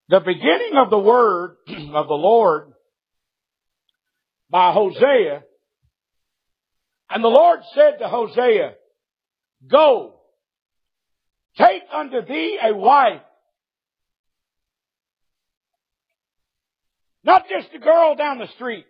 The beginning of the word of the Lord by Hosea. And the Lord said to Hosea, Go, take unto thee a wife. Not just a girl down the street.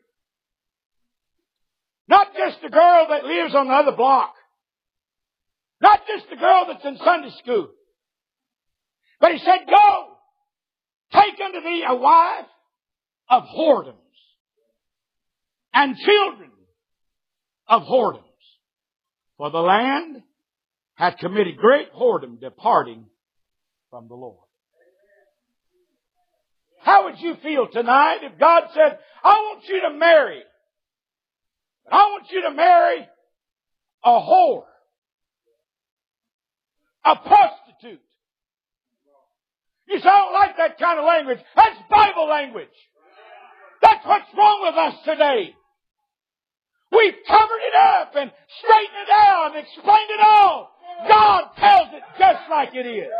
Not just a girl that lives on the other block. Not just a girl that's in Sunday school. But he said, Go, take unto thee a wife of whoredoms, and children of whoredoms. For the land hath committed great whoredom, departing from the Lord. How would you feel tonight if God said, I want you to marry. I want you to marry a whore, a prostitute. You say, I don't like that kind of language. That's Bible language. That's what's wrong with us today. We've covered it up and straightened it out and explained it all. God tells it just like it is.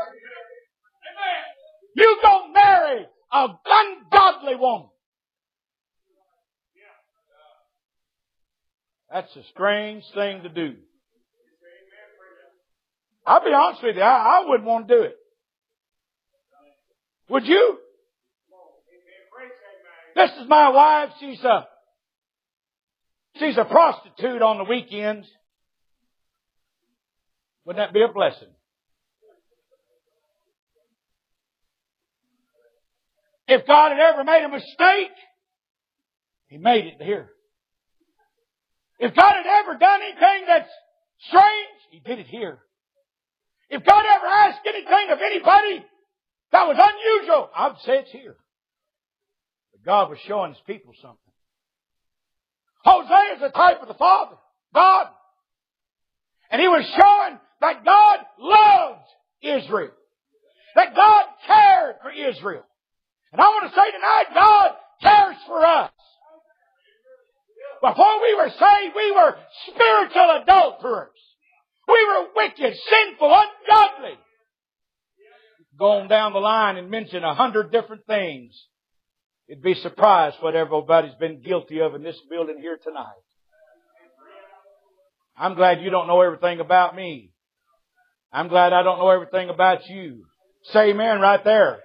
You go marry an ungodly woman. That's a strange thing to do. I'll be honest with you, I wouldn't want to do it. Would you? This is my wife. She's a prostitute on the weekends. Wouldn't that be a blessing? If God had ever made a mistake, He made it here. If God had ever done anything that's strange, He did it here. If God ever asked anything of anybody that was unusual, I'd say it's here. But God was showing His people something. Hosea is a type of the Father, God. And he was showing that God loved Israel. That God cared for Israel. And I want to say tonight, God cares for us. Before we were saved, we were spiritual adulterers. We were wicked, sinful, ungodly. Go on down the line and mention 100 different things. You'd be surprised what everybody's been guilty of in this building here tonight. I'm glad you don't know everything about me. I'm glad I don't know everything about you. Say amen right there.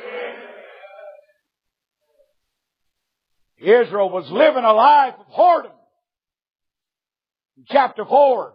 Israel was living a life of whoredom. In chapter 4,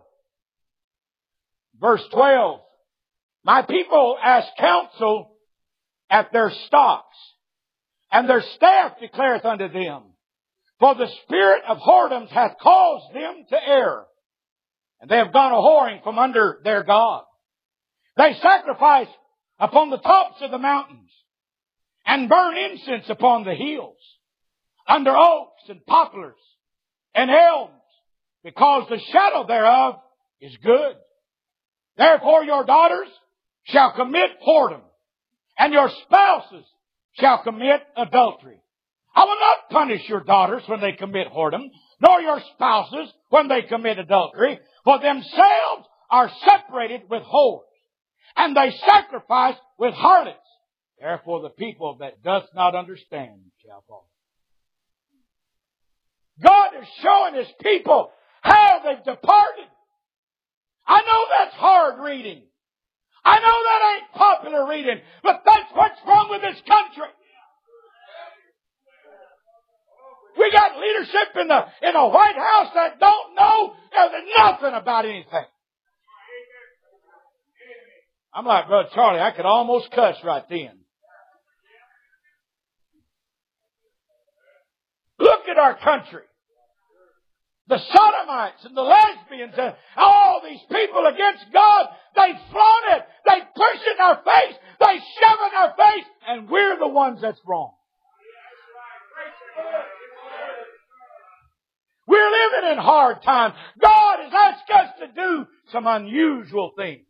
verse 12, my people ask counsel at their stocks, and their staff declareth unto them, for the spirit of whoredoms hath caused them to err, and they have gone a-whoring from under their God. They sacrifice upon the tops of the mountains, and burn incense upon the hills, under oaks and poplars and elms, because the shadow thereof is good. Therefore your daughters shall commit whoredom, and your spouses shall commit adultery. I will not punish your daughters when they commit whoredom, nor your spouses when they commit adultery, for themselves are separated with whores, and they sacrifice with harlots. Therefore the people that doth not understand shall fall. God is showing His people how they've departed. I know that's hard reading. I know that ain't popular reading, but that's what's wrong with this country. We got leadership in the White House that don't know nothing about anything. I'm like Brother Charlie, I could almost cuss right then. Look at our country. The sodomites and the lesbians and all these people against God, they flaunt it. They push it in our face. They shove it in our face. And we're the ones that's wrong. We're living in hard times. God has asked us to do some unusual things.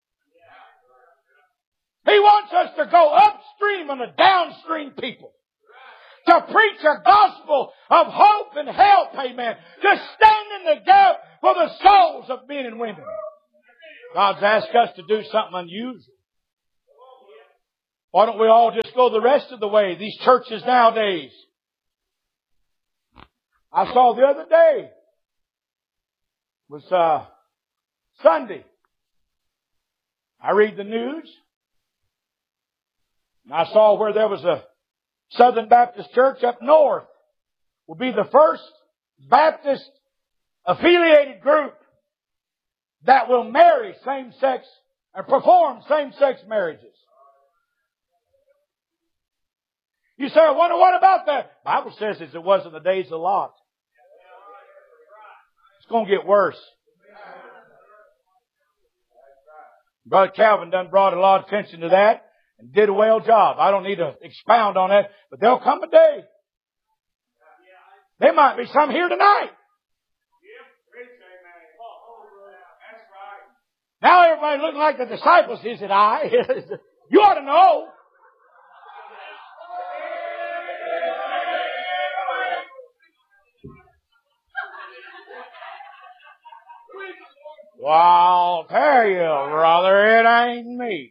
He wants us to go upstream on the downstream people. To preach a gospel of hope and help, amen. To stand in the gap for the souls of men and women. God's asked us to do something unusual. Why don't we all just go the rest of the way? These churches nowadays. I saw the other day, it was Sunday. I read the news, and I saw where there was a Southern Baptist church up north will be the first Baptist affiliated group that will marry same-sex and perform same-sex marriages. You say, I wonder what about that? The Bible says it was in the days of Lot. It's going to get worse. Brother Calvin done brought a lot of attention to that and did a well job. I don't need to expound on that, but there'll come a day. There might be some here tonight. Now everybody looking like the disciples. Is it I? You ought to know. Well, I'll tell you, brother, it ain't me.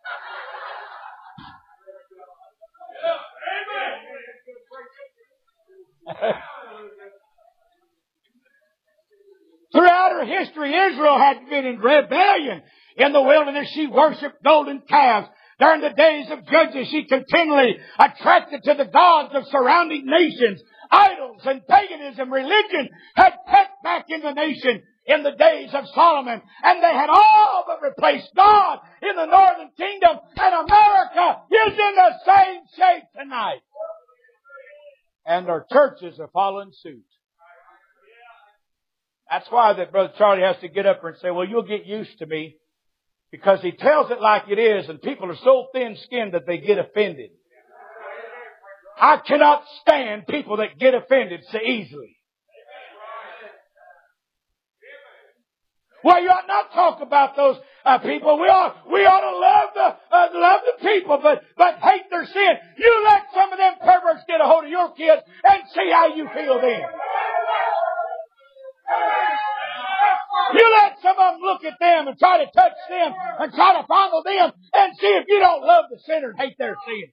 Throughout her history, Israel had been in rebellion. In the wilderness, she worshipped golden calves. During the days of Judges, she continually attracted to the gods of surrounding nations. Idols and paganism, religion had crept back in the nation in the days of Solomon. And they had all but replaced God in the northern kingdom. And America is in the same shape tonight. And our churches are following suit. That's why that Brother Charlie has to get up and say, well, you'll get used to me. Because he tells it like it is, and people are so thin-skinned that they get offended. I cannot stand people that get offended so easily. Well, you ought not talk about those people. We ought to love the people, but hate their sin. You let some of them perverts get a hold of your kids and see how you feel then. You let some of them look at them and try to touch them and try to fondle them and see if you don't love the sinner and hate their sin.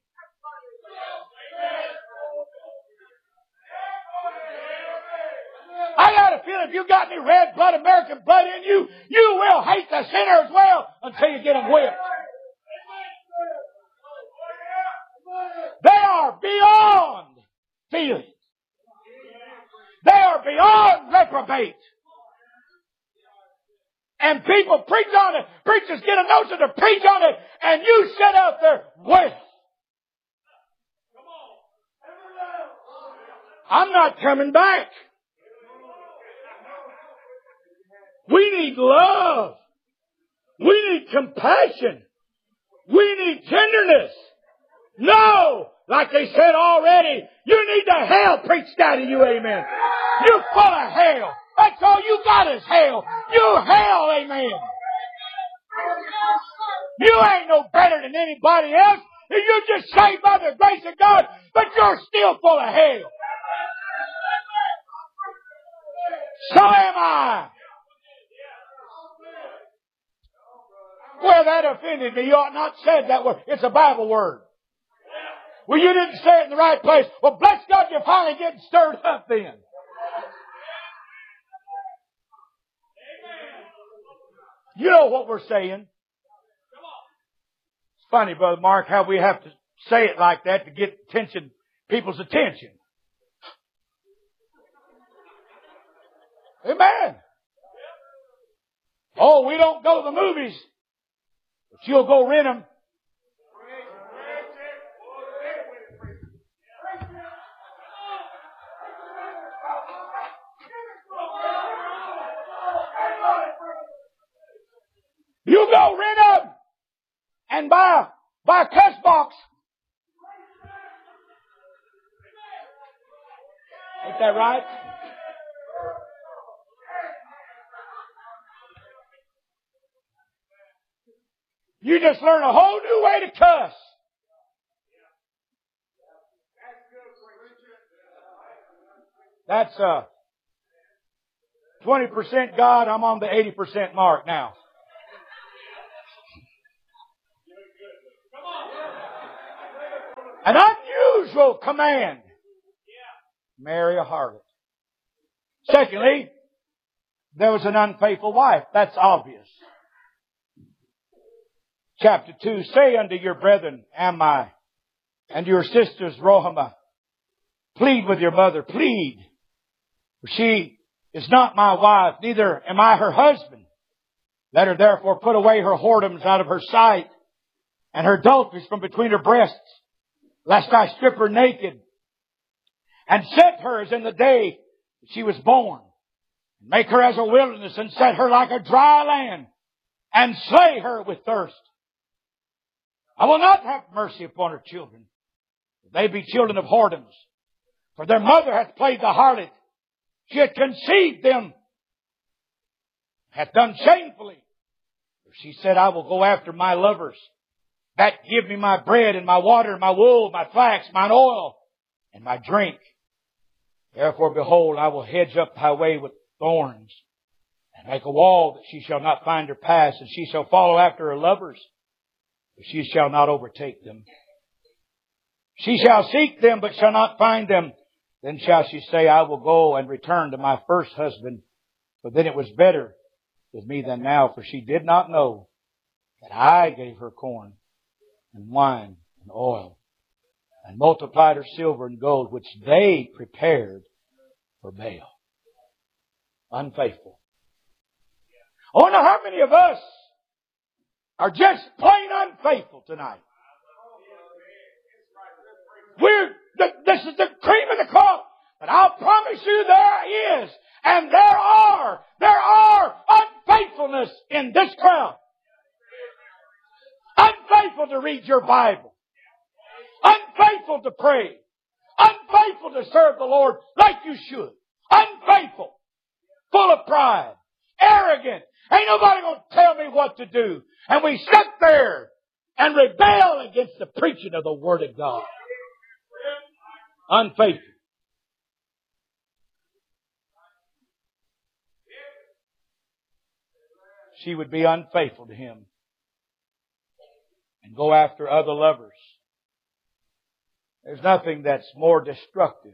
I got a feeling if you got any red blood, American blood in you, you will hate the sinner as well until you get them whipped. They are beyond feelings. They are beyond reprobate. And people preach on it. Preachers get a notion to preach on it. And you sit out there, well, I'm not coming back. We need love. We need compassion. We need tenderness. No, like they said already, you need the hell preached out of you, amen. You're full of hell. That's all you got is hell. You hell, amen. You ain't no better than anybody else. You're just saved by the grace of God, but you're still full of hell. So am I. Well, that offended me. You ought not said that word. It's a Bible word. Well, you didn't say it in the right place. Well, bless God, you're finally getting stirred up then. You know what we're saying. It's funny, Brother Mark, how we have to say it like that to get people's attention. Amen. Oh, we don't go to the movies, but you'll go rent them. You go rent them and buy a cuss box. Ain't that right? You just learn a whole new way to cuss. That's 20% God. I'm on the 80% mark now. An unusual command. Marry a harlot. Secondly, there was an unfaithful wife. That's obvious. Chapter 2, say unto your brethren, Ammi, and your sisters, Rohamah, plead with your mother, plead. For she is not my wife, neither am I her husband. Let her therefore put away her whoredoms out of her sight, and her adulteries from between her breasts, lest I strip her naked, and set her as in the day that she was born. Make her as a wilderness, and set her like a dry land, and slay her with thirst. I will not have mercy upon her children. They be children of whoredoms. For their mother hath played the harlot. She hath conceived them, hath done shamefully. For she said, I will go after my lovers, that give me my bread and my water and my wool, my flax, mine oil, and my drink. Therefore, behold, I will hedge up thy way with thorns, and make a wall that she shall not find her path, and she shall follow after her lovers, but she shall not overtake them. She shall seek them, but shall not find them. Then shall she say, I will go and return to my first husband, for then it was better with me than now, for she did not know that I gave her corn and wine and oil, and multiplied her silver and gold, which they prepared for Baal. Unfaithful. I wonder how many of us are just plain unfaithful tonight. This is the cream of the crop. But I'll promise you there is, and there are unfaithfulness in this crowd. Unfaithful to read your Bible. Unfaithful to pray. Unfaithful to serve the Lord like you should. Unfaithful. Full of pride. Arrogant. Ain't nobody going to tell me what to do. And we sit there and rebel against the preaching of the Word of God. Unfaithful. She would be unfaithful to him and go after other lovers. There's nothing that's more destructive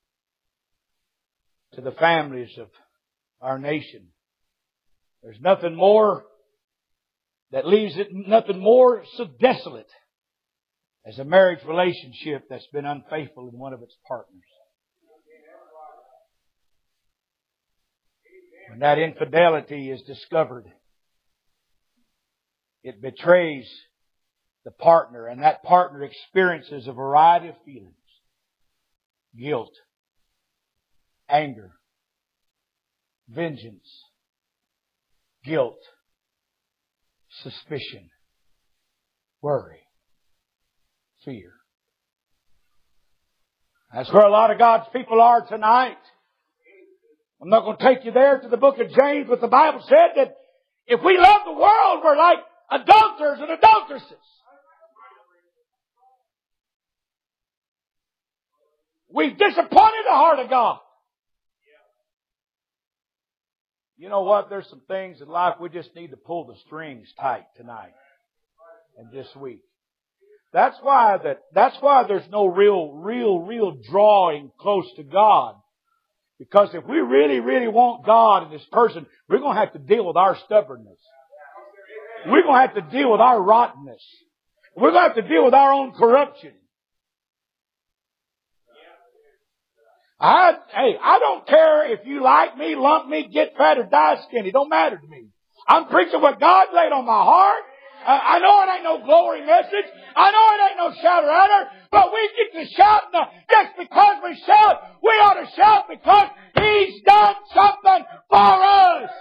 to the families of our nation. There's nothing more that leaves it, nothing more so desolate as a marriage relationship that's been unfaithful in one of its partners. When that infidelity is discovered, it betrays the partner, and that partner experiences a variety of feelings. Guilt, anger, vengeance, guilt, suspicion, worry, fear. That's where a lot of God's people are tonight. I'm not going to take you there to the book of James, but the Bible said that if we love the world, we're like adulterers and adulteresses. We've disappointed the heart of God. You know what? There's some things in life we just need to pull the strings tight tonight and this week. That's why there's no real drawing close to God. Because if we really want God in this person, we're going to have to deal with our stubbornness. We're going to have to deal with our rottenness. We're going to have to deal with our own corruption. I don't care if you like me, lump me, get fat, or die skinny. It don't matter to me. I'm preaching what God laid on my heart. I know it ain't no glory message. I know it ain't no shout or utter. But we get to shout just because we shout. We ought to shout because He's done something for us.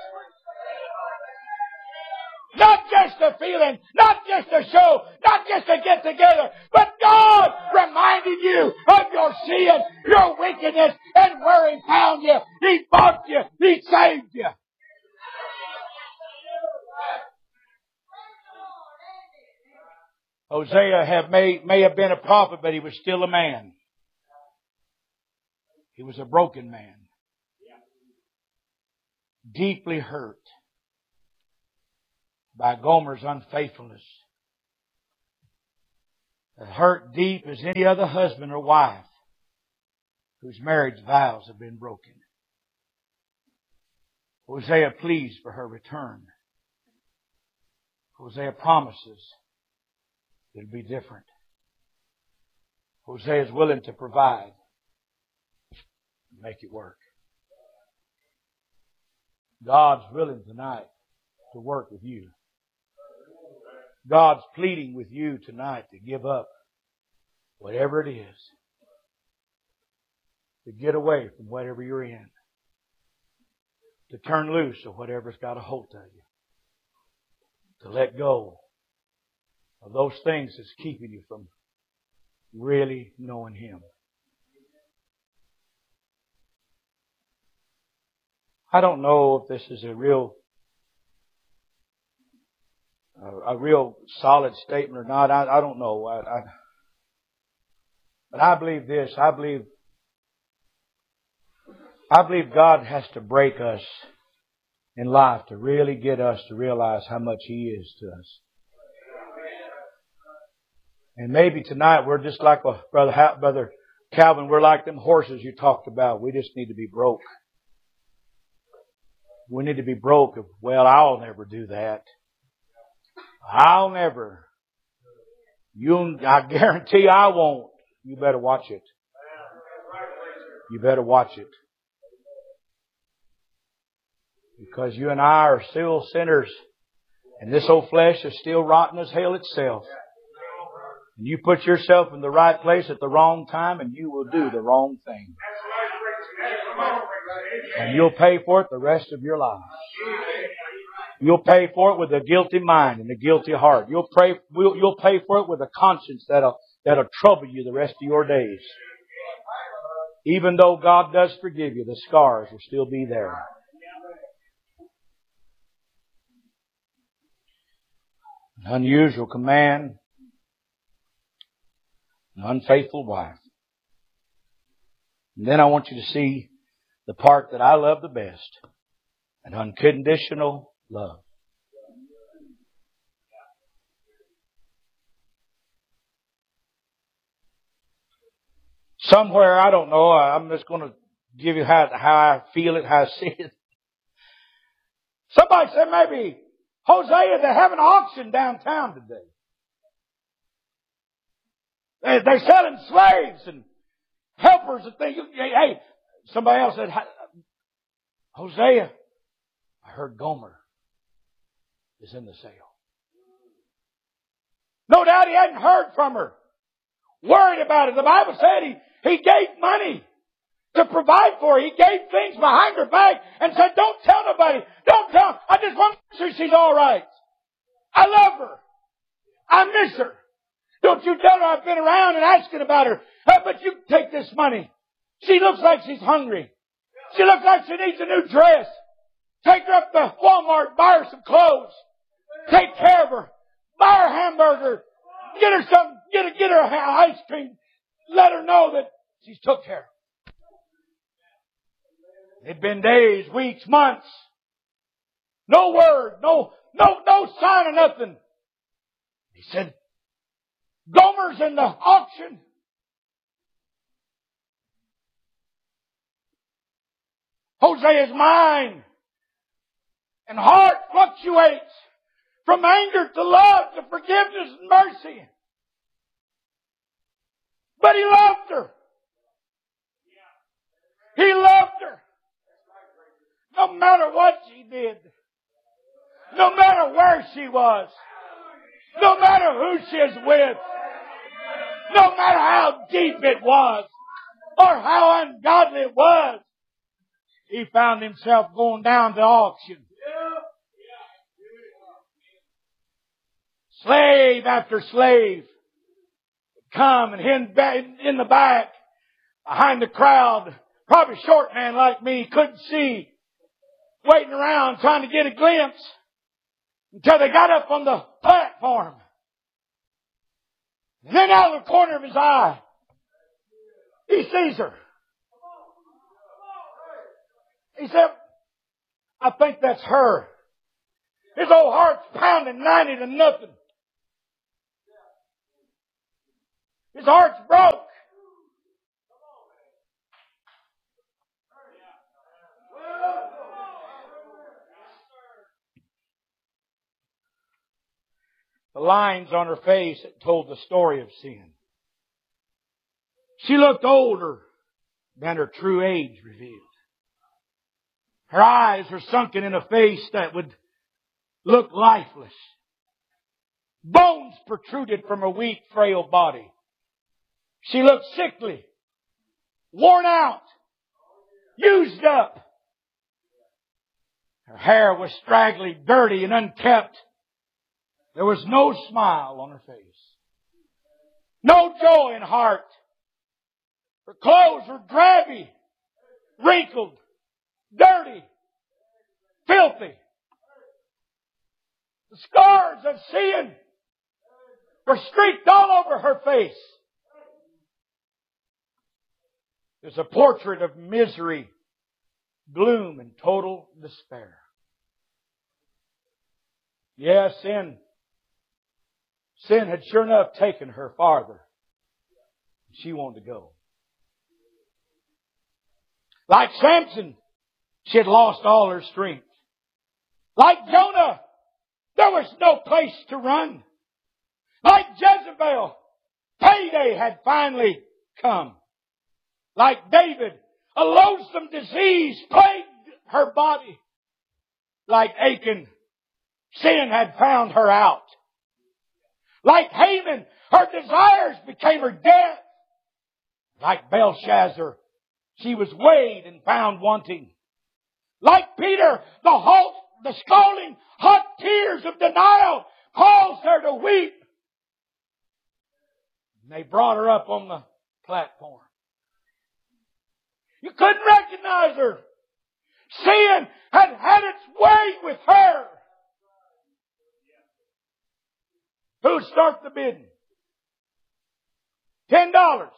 Not just a feeling, not just a show, not just a get together, but God reminded you of your sin, your wickedness, and where He found you. He bought you. He saved you. Hosea may have been a prophet, but he was still a man. He was a broken man. Deeply hurt by Gomer's unfaithfulness. hurt deep as any other husband or wife whose marriage vows have been broken. Hosea pleads for her return. Hosea promises it'll be different. Hosea is willing to provide and make it work. God's willing tonight to work with you. God's pleading with you tonight to give up whatever it is, to get away from whatever you're in, to turn loose of whatever's got a hold of you, to let go of those things that's keeping you from really knowing Him. I don't know if this is a real solid statement or not. I don't know. But I believe this. I believe God has to break us in life to really get us to realize how much He is to us. And maybe tonight we're just like Brother Calvin. We're like them horses you talked about. We just need to be broke. We need to be broke. Well, I'll never do that. I'll never. I guarantee I won't. You better watch it. You better watch it. Because you and I are still sinners. And this old flesh is still rotten as hell itself. And you put yourself in the right place at the wrong time and you will do the wrong thing. And you'll pay for it the rest of your life. You'll pay for it with a guilty mind and a guilty heart. You'll pay for it with a conscience that'll trouble you the rest of your days. Even though God does forgive you, the scars will still be there. An unusual command. An unfaithful wife. And then I want you to see the part that I love the best. An unconditional love. Somewhere, I don't know, I'm just going to give you how I feel it, how I see it. Somebody said maybe, Hosea, they have an auction downtown today. They're selling slaves and helpers and things. Hey, somebody else said, Hosea, I heard Gomer is in the sale. No doubt he hadn't heard from her. Worried about it. The Bible said he gave money to provide for her. He gave things behind her back and said, don't tell nobody. Don't tell. I just want to make sure she's all right. I love her. I miss her. Don't you tell her I've been around and asking about her. But you take this money. She looks like she's hungry. She looks like she needs a new dress. Take her up to Walmart, buy her some clothes. Take care of her. Buy her a hamburger. Get her some, get her ice cream. Let her know that she's took care of. It'd been days, weeks, months. No word, no sign of nothing. He said, Gomer's in the auction. Hosea's mind and heart fluctuates from anger to love to forgiveness and mercy. But he loved her. He loved her. No matter what she did. No matter where she was. No matter who she is with. No matter how deep it was. Or how ungodly it was. He found himself going down to auction. Slave after slave would come and in the back, behind the crowd, probably a short man like me, couldn't see, waiting around trying to get a glimpse until they got up on the platform. And then out of the corner of his eye, he sees her. He said, I think that's her. His old heart's pounding 90 to nothing. His heart's broke. The lines on her face that told the story of sin. She looked older than her true age revealed. Her eyes were sunken in a face that would look lifeless. Bones protruded from her weak, frail body. She looked sickly, worn out, used up. Her hair was straggly, dirty, and unkempt. There was no smile on her face. No joy in heart. Her clothes were drabby, wrinkled, dirty, filthy. The scars of sin were streaked all over her face. There's a portrait of misery, gloom, and total despair. Yes, sin had sure enough taken her farther. She wanted to go. Like Samson, she had lost all her strength. Like Jonah, there was no place to run. Like Jezebel, payday had finally come. Like David, a loathsome disease plagued her body. Like Achan, sin had found her out. Like Haman, her desires became her death. Like Belshazzar, she was weighed and found wanting. Like Peter, the scalding hot tears of denial caused her to weep. And they brought her up on the platform. You couldn't recognize her. Sin had had its way with her. Who'd start the bidding? $10.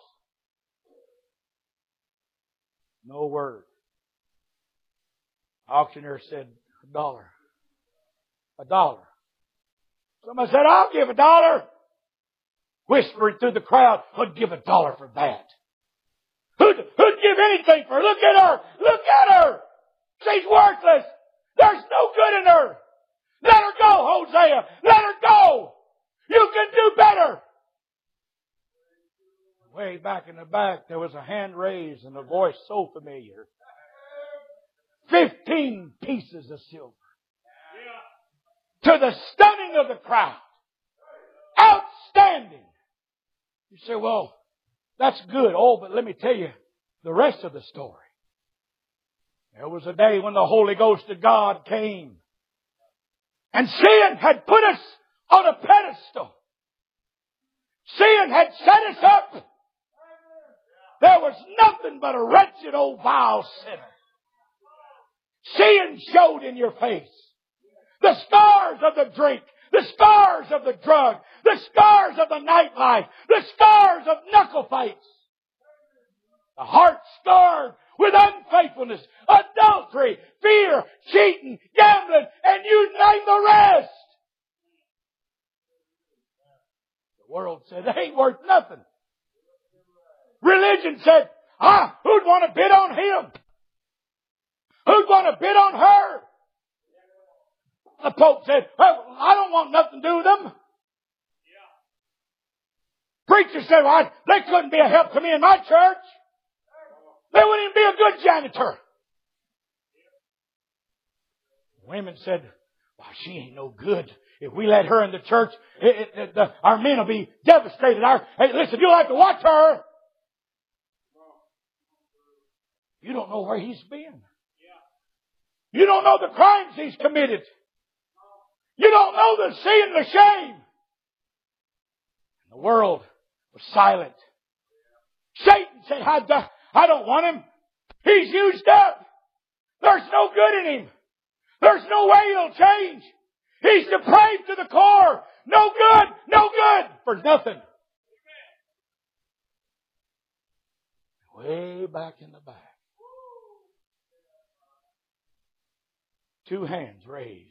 No word. Auctioneer said $1. $1. Somebody said, I'll give $1. Whispering through the crowd, who'd give $1 for that? Who'd give anything for her? Look at her! Look at her! She's worthless! There's no good in her! Let her go, Hosea! Let her go! You can do better! Way back in the back, there was a hand raised and a voice so familiar. 15 pieces of silver. To the stunning of the crowd. Outstanding! You say, well, that's good. Oh, but let me tell you the rest of the story. There was a day when the Holy Ghost of God came. And sin had put us on a pedestal. Sin had set us up. There was nothing but a wretched old vile sinner. Sin showed in your face. The scars of the drink. The scars of the drug. The scars of the nightlife. The scars of knuckle fights. The heart scarred with unfaithfulness, adultery, fear, cheating, gambling, and you name the rest. The world said, they ain't worth nothing. Religion said, who'd want to bid on him? Who'd want to bid on her? The Pope said, well, I don't want nothing to do with them. Preacher said, well, they couldn't be a help to me in my church. They wouldn't even be a good janitor. Women said, well, she ain't no good. If we let her in the church, our men will be devastated. Hey, listen, you'll have to watch her. You don't know where he's been. You don't know the crimes he's committed. You don't know the sin, the shame. The world was silent. Satan said, I don't want him. He's used up. There's no good in him. There's no way he'll change. He's depraved to the core. No good for nothing. Way back in the back. Two hands raised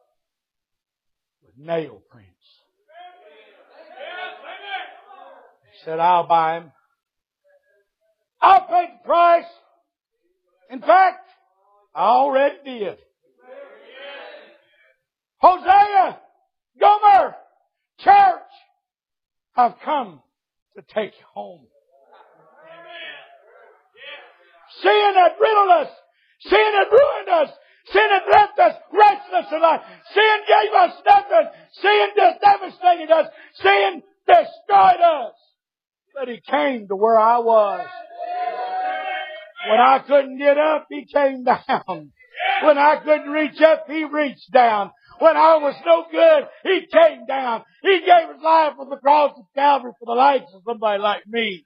with nail prints. said, I'll buy him. I'll pay the price. In fact, I already did. Hosea, Gomer, church, I've come to take you home. Sin had riddled us. Sin had ruined us. Sin had left us restless in life. Sin gave us nothing. Sin just devastated us. Sin destroyed us. But He came to where I was. When I couldn't get up, He came down. When I couldn't reach up, He reached down. When I was no good, He came down. He gave His life on the cross of Calvary for the likes of somebody like me.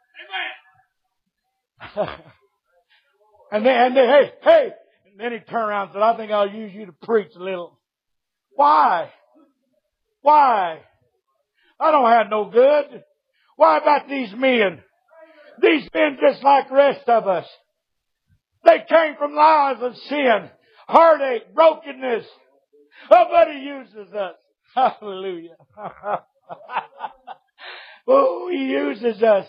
And then, hey. And then He turned around and said, I think I'll use you to preach a little. Why? I don't have no good. Why about these men? These men just like the rest of us. They came from lives of sin, heartache, brokenness. Oh, but He uses us. Hallelujah. Oh, He uses us.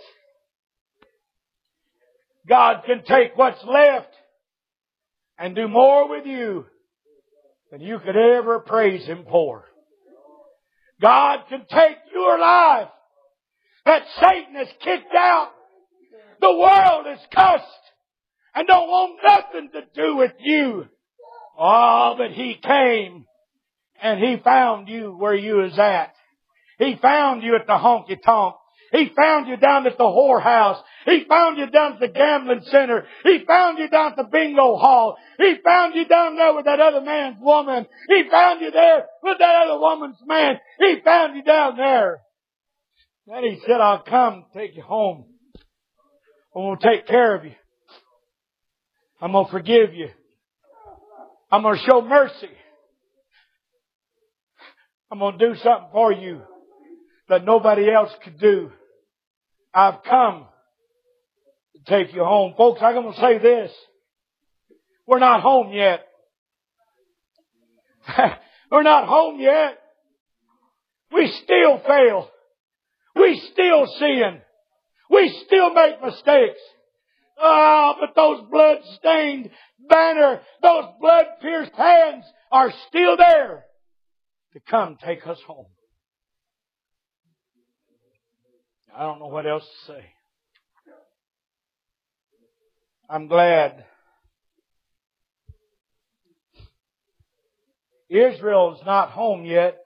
God can take what's left and do more with you than you could ever praise Him for. God can take your life that Satan has kicked out. The world is cussed and don't want nothing to do with you. Oh, but He came and He found you where you was at. He found you at the honky tonk. He found you down at the whorehouse. He found you down at the gambling center. He found you down at the bingo hall. He found you down there with that other man's woman. He found you there with that other woman's man. He found you down there. Then He said, I'll come take you home. I'm going to take care of you. I'm going to forgive you. I'm going to show mercy. I'm going to do something for you that nobody else could do. I've come to take you home. Folks, I'm going to say this. We're not home yet. We're not home yet. We still fail. We still sin. We still make mistakes. Oh, but those blood-stained banner, those blood-pierced hands are still there to come take us home. I don't know what else to say. I'm glad Israel's not home yet.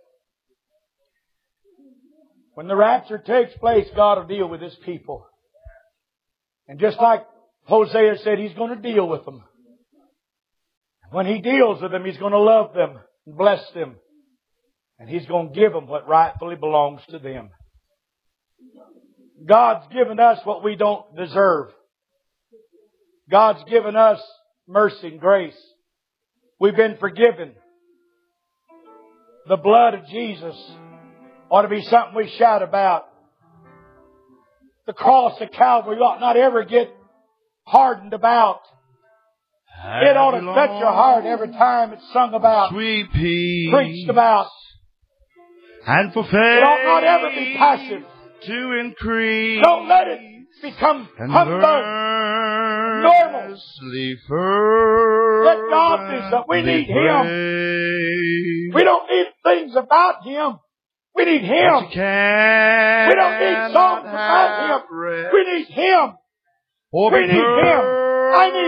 When the rapture takes place, God will deal with His people. And just like Hosea said, He's going to deal with them. When He deals with them, He's going to love them and bless them. And He's going to give them what rightfully belongs to them. God's given us what we don't deserve. God's given us mercy and grace. We've been forgiven. The blood of Jesus ought to be something we shout about. The cross of Calvary ought not ever get hardened about. It ought to touch your heart every time it's sung about, sweet peace, preached about. And for faith it ought not ever be passive. To increase. Don't let it become humbug, normal. Let God do something. We need Him. We don't need things about Him. We need Him. We don't need songs about Him. We need Him. We need Him. I